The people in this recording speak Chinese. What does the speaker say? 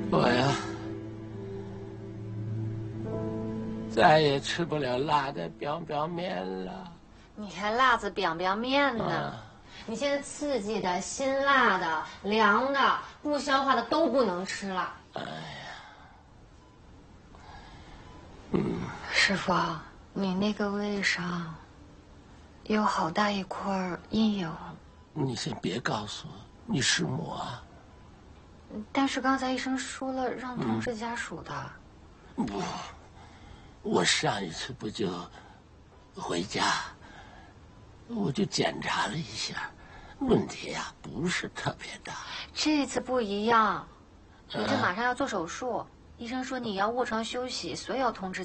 我呀，再也吃不了辣的表面了。 你还辣子表面呢？你现在刺激的、辛辣的、凉的、不消化的都不能吃了。哎呀，师傅，你那个胃上有好大一块阴影。 你先别告诉我，你是我啊。 但是刚才医生说了，让通知家属的。 不，我上一次不就回家，我就检查了一下，问题呀不是特别大。 这次不一样，你这马上要做手术，医生说你要卧床休息，所以要通知